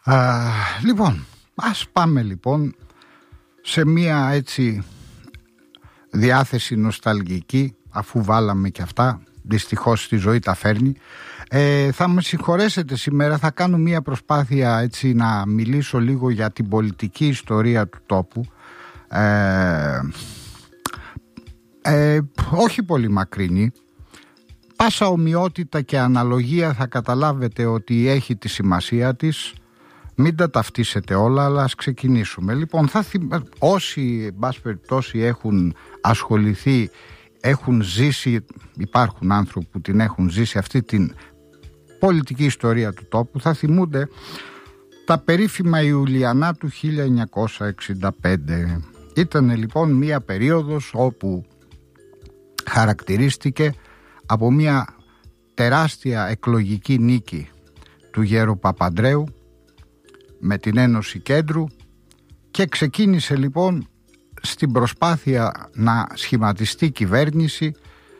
Λοιπόν, ας πάμε λοιπόν σε μία έτσι διάθεση νοσταλγική, αφού βάλαμε και αυτά, δυστυχώς στη ζωή τα φέρνει. Θα με συγχωρέσετε, σήμερα θα κάνω μία προσπάθεια έτσι να μιλήσω λίγο για την πολιτική ιστορία του τόπου, όχι πολύ μακρινή. Πάσα ομοιότητα και αναλογία θα καταλάβετε ότι έχει τη σημασία της. Μην τα ταυτίσετε όλα, αλλά ας ξεκινήσουμε. Λοιπόν, όσοι εν πάση περιπτώσει έχουν ασχοληθεί, έχουν ζήσει, υπάρχουν άνθρωποι που την έχουν ζήσει αυτή την πολιτική ιστορία του τόπου, θα θυμούνται τα περίφημα Ιουλιανά του 1965. Ήταν λοιπόν μία περίοδος όπου χαρακτηρίστηκε από μία τεράστια εκλογική νίκη του Γέρου Παπανδρέου με την Ένωση Κέντρου, και ξεκίνησε λοιπόν στην προσπάθεια να σχηματιστεί κυβέρνηση,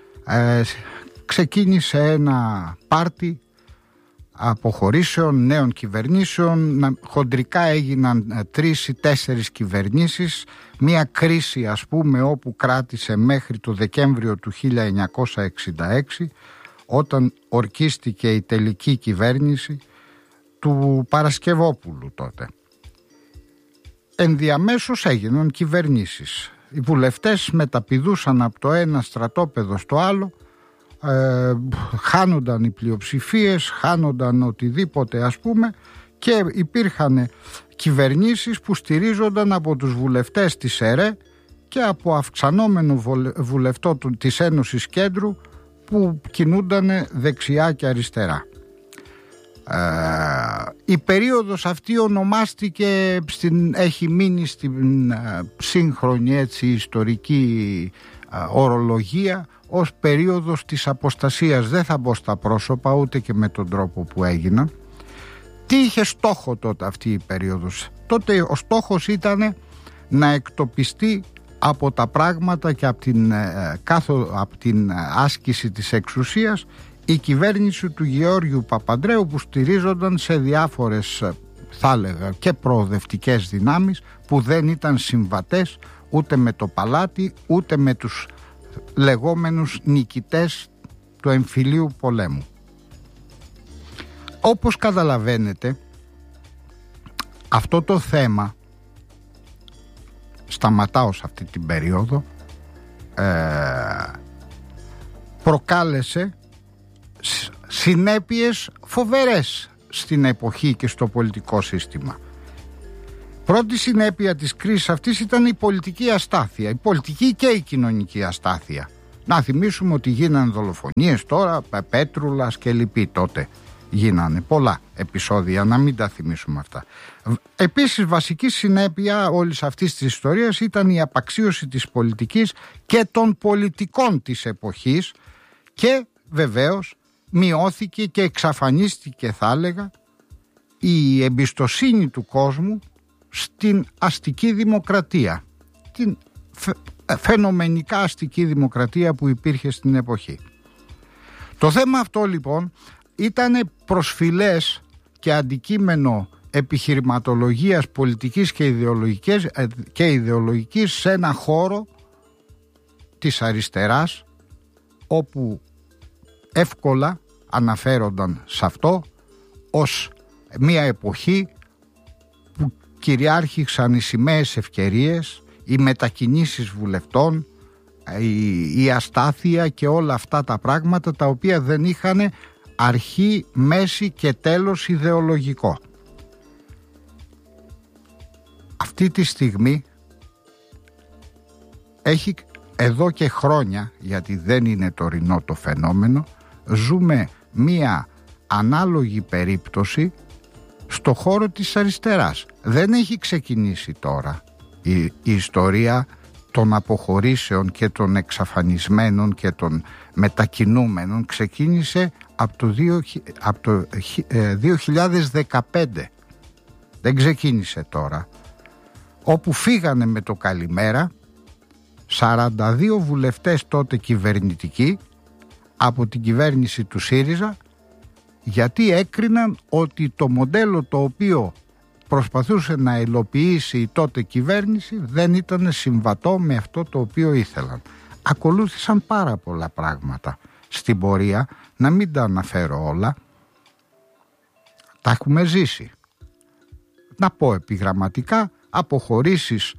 ξεκίνησε ένα πάρτι αποχωρήσεων, νέων κυβερνήσεων, χοντρικά έγιναν 3 ή 4 κυβερνήσεις, μια κρίση ας πούμε όπου κράτησε μέχρι το Δεκέμβριο του 1966, όταν ορκίστηκε η τελική κυβέρνηση του Παρασκευόπουλου τότε. Ενδιαμέσως έγιναν κυβερνήσεις. Οι βουλευτές μεταπηδούσαν από το ένα στρατόπεδο στο άλλο, χάνονταν οι πλειοψηφίες, χάνονταν οτιδήποτε ας πούμε, και υπήρχαν κυβερνήσεις που στηρίζονταν από τους βουλευτές της ΕΡΕ και από αυξανόμενο βουλευτό της Ένωσης Κέντρου που κινούνταν δεξιά και αριστερά. Η περίοδος αυτή ονομάστηκε, έχει μείνει στην σύγχρονη έτσι ιστορική ορολογία ως περίοδος της αποστασίας. Δεν θα μπω στα πρόσωπα ούτε και με τον τρόπο που έγιναν. Τι είχε στόχο τότε αυτή η περίοδος? Τότε ο στόχος ήταν να εκτοπιστεί από τα πράγματα και από την άσκηση της εξουσίας η κυβέρνηση του Γεώργιου Παπανδρέου, που στηρίζονταν σε διάφορες, θα έλεγα, και προοδευτικές δυνάμεις που δεν ήταν συμβατές ούτε με το παλάτι ούτε με τους λεγόμενους νικητές του εμφυλίου πολέμου. Όπως καταλαβαίνετε, αυτό το θέμα, σταματάω σε αυτή την περίοδο, προκάλεσε συνέπειες φοβερές στην εποχή και στο πολιτικό σύστημα. Πρώτη συνέπεια της κρίσης αυτής ήταν η πολιτική αστάθεια, η πολιτική και η κοινωνική αστάθεια. Να θυμίσουμε ότι γίνανε δολοφονίες τώρα, Πέτρουλας και λοιποί, τότε γίνανε πολλά επεισόδια, να μην τα θυμίσουμε αυτά. Επίσης, βασική συνέπεια όλης αυτής της ιστορίας ήταν η απαξίωση της πολιτικής και των πολιτικών της εποχής, και βεβαίως μειώθηκε και εξαφανίστηκε, θα έλεγα, η εμπιστοσύνη του κόσμου στην αστική δημοκρατία, την φαινομενικά αστική δημοκρατία που υπήρχε στην εποχή. Το θέμα αυτό λοιπόν ήταν προσφυλές και αντικείμενο επιχειρηματολογίας πολιτικής και ιδεολογικής σε ένα χώρο της αριστεράς, όπου εύκολα αναφέρονταν σε αυτό ως μια εποχή που κυριάρχησαν οι σημαίες ευκαιρίες, οι μετακινήσεις βουλευτών, η αστάθεια και όλα αυτά τα πράγματα τα οποία δεν είχαν αρχή, μέση και τέλος ιδεολογικό. Αυτή τη στιγμή έχει εδώ και χρόνια, γιατί δεν είναι τωρινό το φαινόμενο, ζούμε μία ανάλογη περίπτωση στο χώρο της αριστεράς. Δεν έχει ξεκινήσει τώρα η ιστορία των αποχωρήσεων και των εξαφανισμένων και των μετακινούμενων. Ξεκίνησε από το 2015. Δεν ξεκίνησε τώρα, όπου φύγανε με το καλημέρα 42 βουλευτές τότε κυβερνητικοί από την κυβέρνηση του ΣΥΡΙΖΑ, γιατί έκριναν ότι το μοντέλο το οποίο προσπαθούσε να υλοποιήσει η τότε κυβέρνηση δεν ήταν συμβατό με αυτό το οποίο ήθελαν. Ακολούθησαν πάρα πολλά πράγματα στην πορεία, να μην τα αναφέρω όλα, τα έχουμε ζήσει. Να πω επιγραμματικά, αποχωρήσεις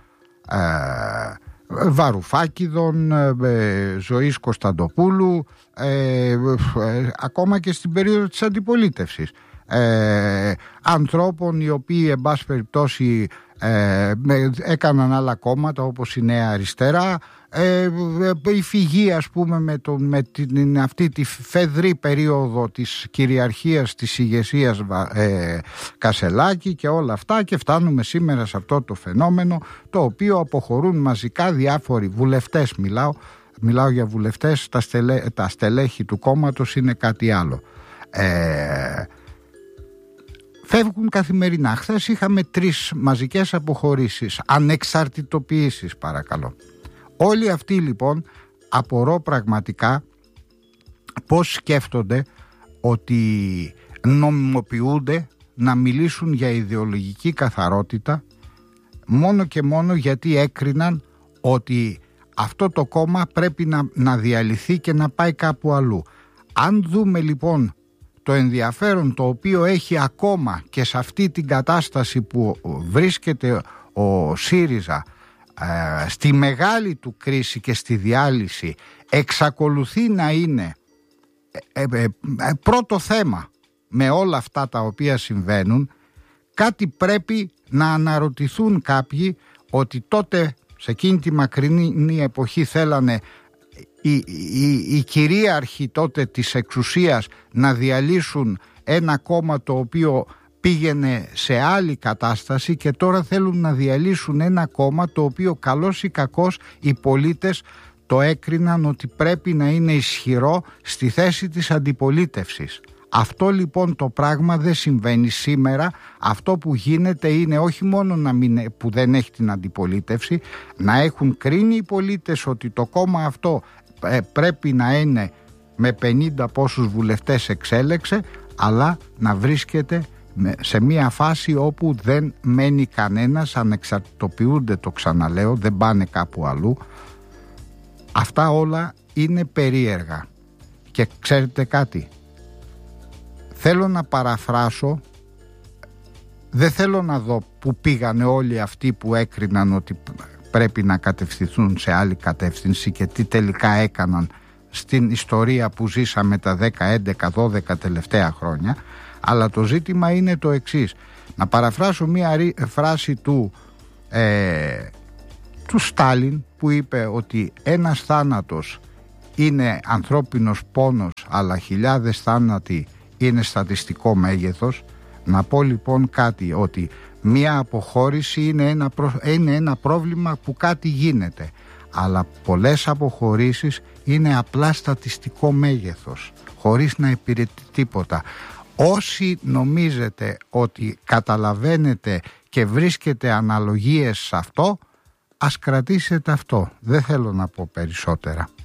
Βαρουφάκηδων, Ζωής Κωνσταντοπούλου, ακόμα και στην περίοδο της αντιπολίτευσης, ανθρώπων οι οποίοι εν πάση περιπτώσει έκαναν άλλα κόμματα όπως η Νέα Αριστερά, η φυγή ας πούμε με αυτή τη φεδρή περίοδο της κυριαρχίας της ηγεσίας Κασελάκη και όλα αυτά, και φτάνουμε σήμερα σε αυτό το φαινόμενο το οποίο αποχωρούν μαζικά διάφοροι βουλευτές. Μιλάω για βουλευτές, τα στελέχη του κόμματος είναι κάτι άλλο. Φεύγουν καθημερινά. Χθες είχαμε 3 μαζικές αποχωρήσεις, ανεξαρτητοποιήσεις παρακαλώ. Όλοι αυτοί λοιπόν απορώ πραγματικά πώς σκέφτονται ότι νομιμοποιούνται να μιλήσουν για ιδεολογική καθαρότητα μόνο και μόνο γιατί έκριναν ότι αυτό το κόμμα πρέπει να διαλυθεί και να πάει κάπου αλλού. Αν δούμε λοιπόν το ενδιαφέρον το οποίο έχει ακόμα και σε αυτή την κατάσταση που βρίσκεται ο ΣΥΡΙΖΑ, στη μεγάλη του κρίση και στη διάλυση, εξακολουθεί να είναι πρώτο θέμα με όλα αυτά τα οποία συμβαίνουν, κάτι πρέπει να αναρωτηθούν κάποιοι, ότι τότε σε εκείνη τη μακρινή εποχή θέλανε οι κυρίαρχοι τότε της εξουσίας να διαλύσουν ένα κόμμα το οποίο πήγαινε σε άλλη κατάσταση, και τώρα θέλουν να διαλύσουν ένα κόμμα το οποίο καλώς ή κακώς οι πολίτες το έκριναν ότι πρέπει να είναι ισχυρό στη θέση της αντιπολίτευσης. Αυτό λοιπόν το πράγμα δεν συμβαίνει σήμερα. Αυτό που γίνεται είναι όχι μόνο που δεν έχει την αντιπολίτευση, να έχουν κρίνει οι πολίτες ότι το κόμμα αυτό πρέπει να είναι με 50 πόσους βουλευτές εξέλεξε, αλλά να βρίσκεται σε μια φάση όπου δεν μένει κανένας, ανεξαρτητοποιούνται, το ξαναλέω, δεν πάνε κάπου αλλού. Αυτά όλα είναι περίεργα. Και ξέρετε κάτι, θέλω να παραφράσω, δεν θέλω να δω που πήγανε όλοι αυτοί που έκριναν ότι πρέπει να κατευθυνθούν σε άλλη κατεύθυνση και τι τελικά έκαναν στην ιστορία που ζήσαμε τα 10, 11, 12 τελευταία χρόνια. Αλλά το ζήτημα είναι το εξής. Να παραφράσω μία φράση του Στάλιν, που είπε ότι ένας θάνατος είναι ανθρώπινος πόνος, αλλά χιλιάδες θάνατοι είναι στατιστικό μέγεθος. Να πω λοιπόν κάτι, ότι μία αποχώρηση είναι ένα πρόβλημα που κάτι γίνεται, αλλά πολλές αποχωρήσεις είναι απλά στατιστικό μέγεθος, χωρίς να υπηρετεί τίποτα. Όσοι νομίζετε ότι καταλαβαίνετε και βρίσκετε αναλογίες σε αυτό, ας κρατήσετε αυτό. Δεν θέλω να πω περισσότερα.